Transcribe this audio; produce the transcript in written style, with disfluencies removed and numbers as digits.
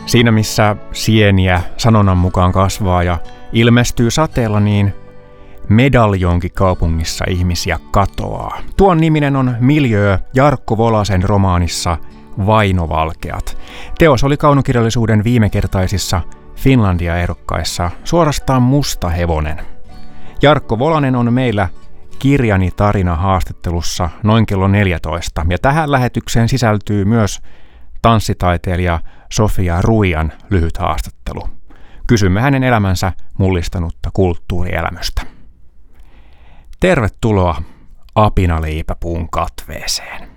Siinä missä sieniä sanonnan mukaan kasvaa ja ilmestyy sateella, niin Medaljonki kaupungissa ihmisiä katoaa. Tuon niminen on miljöö Jarkko Volasen romaanissa Vainovalkeat. Teos oli kaunokirjallisuuden viimekertaisissa Finlandia-ehdokkaissa suorastaan musta hevonen. Jarkko Volanen on meillä Kirjani tarina haastattelussa noin kello 14, ja tähän lähetykseen sisältyy myös tanssitaiteilija Sofia Ruijan lyhyt haastattelu. Kysymme hänen elämänsä mullistanutta kulttuurielämystä. Tervetuloa apinaleipäpuun katveeseen.